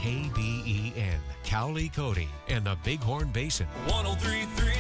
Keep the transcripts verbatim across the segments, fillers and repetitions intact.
K B E N, Cowley, Cody, and the Bighorn Basin. one oh three point three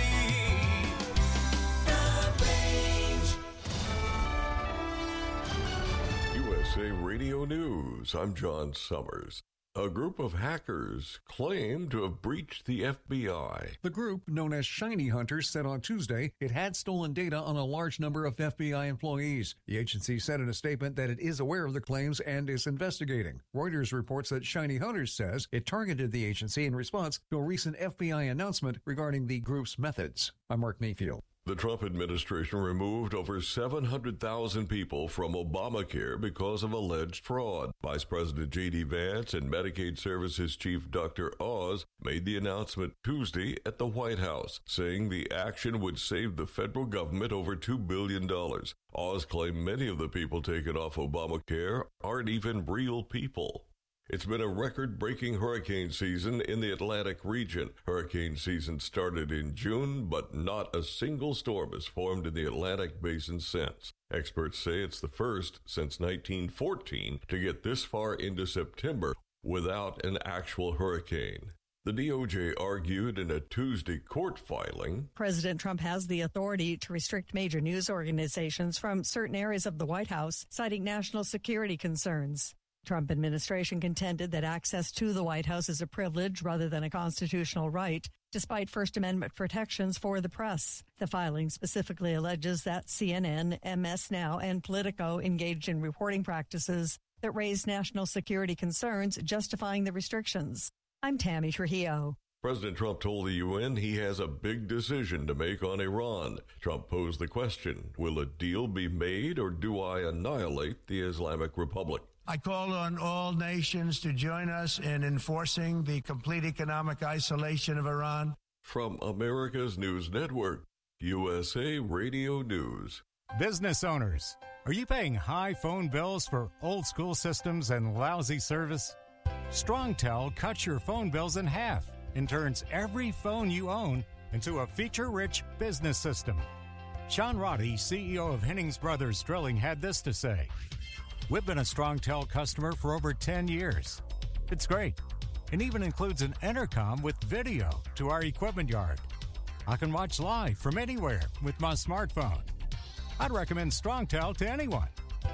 The Range. U S A Radio News. I'm John Summers. A group of hackers claim to have breached the F B I. The group, known as Shiny Hunters, said on Tuesday it had stolen data on a large number of F B I employees. The agency said in a statement that it is aware of the claims and is investigating. Reuters reports that Shiny Hunters says it targeted the agency in response to a recent F B I announcement regarding the group's methods. I'm Mark Mayfield. The Trump administration removed over seven hundred thousand people from Obamacare because of alleged fraud. Vice President J D Vance and Medicaid Services Chief Doctor Oz made the announcement Tuesday at the White House, saying the action would save the federal government over two billion dollars. Oz claimed many of the people taken off Obamacare aren't even real people. It's been a record-breaking hurricane season in the Atlantic region. Hurricane season started in June, but not a single storm has formed in the Atlantic basin since. Experts say it's the first since nineteen fourteen to get this far into September without an actual hurricane. The D O J argued in a Tuesday court filing, President Trump has the authority to restrict major news organizations from certain areas of the White House, citing national security concerns. Trump administration contended that access to the White House is a privilege rather than a constitutional right, despite First Amendment protections for the press. The filing specifically alleges that C N N, M S Now, and Politico engaged in reporting practices that raised national security concerns, justifying the restrictions. I'm Tammy Trujillo. President Trump told the U N he has a big decision to make on Iran. Trump posed the question, will a deal be made or do I annihilate the Islamic Republic? I called on all nations to join us in enforcing the complete economic isolation of Iran. From America's News Network, U S A Radio News. Business owners, are you paying high phone bills for old school systems and lousy service? StrongTel cuts your phone bills in half and turns every phone you own into a feature-rich business system. Sean Roddy, C E O of Hennings Brothers Drilling, had this to say. We've been a StrongTel customer for over ten years. It's great. It even includes an intercom with video to our equipment yard. I can watch live from anywhere with my smartphone. I'd recommend StrongTel to anyone.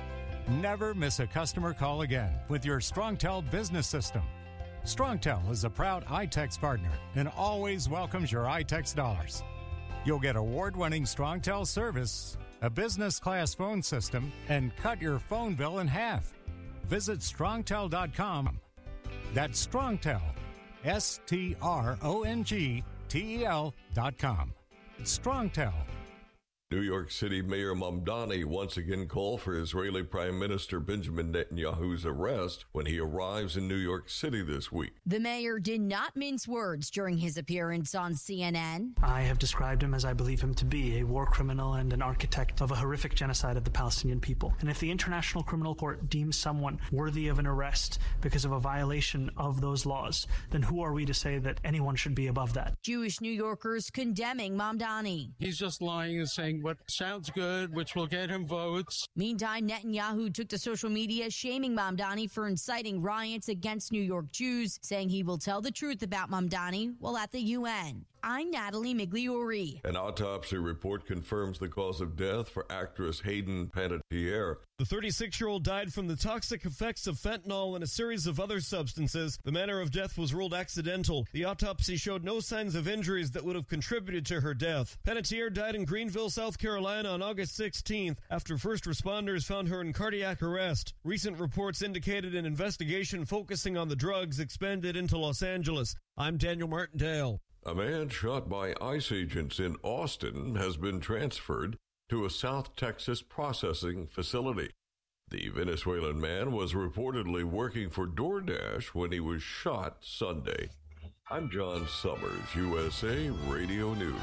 Never miss a customer call again with your StrongTel business system. StrongTel is a proud iTex partner and always welcomes your iTex dollars. You'll get award-winning StrongTel service, a business-class phone system, and cut your phone bill in half. Visit strongtel dot com. That's StrongTel, S T R O N G T E L dot com. It's StrongTel. New York City Mayor Mamdani once again called for Israeli Prime Minister Benjamin Netanyahu's arrest when he arrives in New York City this week. The mayor did not mince words during his appearance on C N N. I have described him as I believe him to be, a war criminal and an architect of a horrific genocide of the Palestinian people. And if the International Criminal Court deems someone worthy of an arrest because of a violation of those laws, then who are we to say that anyone should be above that? Jewish New Yorkers condemning Mamdani. He's just lying and saying what sounds good, which will get him votes. Meantime, Netanyahu took to social media shaming Mamdani for inciting riots against New York Jews, saying he will tell the truth about Mamdani while at the U N. I'm Natalie Migliori. An autopsy report confirms the cause of death for actress Hayden Panettiere. The thirty-six-year-old died from the toxic effects of fentanyl and a series of other substances. The manner of death was ruled accidental. The autopsy showed no signs of injuries that would have contributed to her death. Panettiere died in Greenville, South Carolina on August sixteenth after first responders found her in cardiac arrest. Recent reports indicated an investigation focusing on the drugs expended into Los Angeles. I'm Daniel Martindale. A man shot by ICE agents in Austin has been transferred to a South Texas processing facility. The Venezuelan man was reportedly working for DoorDash when he was shot Sunday. I'm John Summers, U S A Radio News.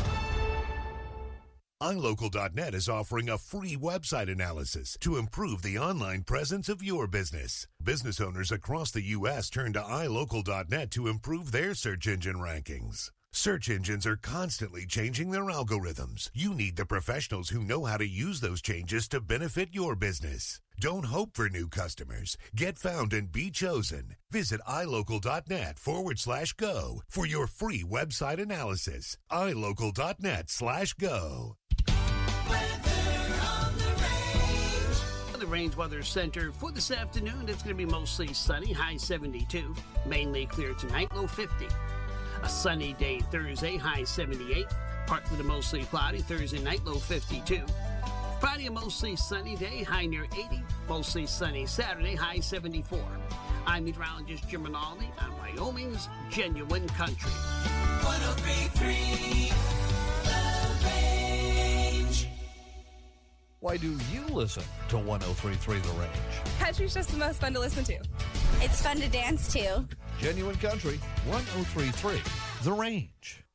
i local dot net is offering a free website analysis to improve the online presence of your business. Business owners across the U S turn to i local dot net to improve their search engine rankings. Search engines are constantly changing their algorithms. You need the professionals who know how to use those changes to benefit your business. Don't hope for new customers. Get found and be chosen. Visit ilocal.net forward slash go for your free website analysis. ilocal.net slash go. The Range Weather Center for this afternoon, it's going to be mostly sunny, high seventy-two. Mainly clear tonight, low fifty. A sunny day Thursday, high seventy-eight. Partly to mostly cloudy Thursday night, low fifty-two. Friday, a mostly sunny day, high near eighty. Mostly sunny Saturday, high seventy-four. I'm meteorologist Jim Rinaldi on Wyoming's Genuine Country. one oh three point three The Range. Why do you listen to one oh three point three The Range? Country's just the most fun to listen to. It's fun to dance to. Genuine Country, one oh three point three The Range.